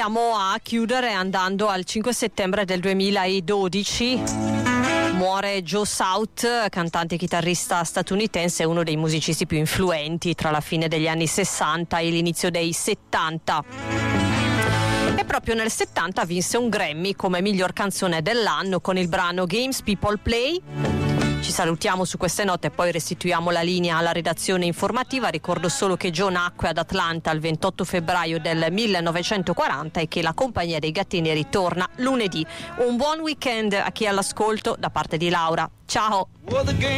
andiamo a chiudere andando al 5 settembre del 2012. Muore Joe South, cantante e chitarrista statunitense, uno dei musicisti più influenti tra la fine degli anni 60 e l'inizio dei 70. E proprio nel 70 vinse un Grammy come miglior canzone dell'anno con il brano Games People Play. Ci salutiamo su queste note e poi restituiamo la linea alla redazione informativa. Ricordo solo che Joe nacque ad Atlanta il 28 febbraio del 1940 e che la compagnia dei Gattini ritorna lunedì. Un buon weekend a chi è all'ascolto da parte di Laura. Ciao!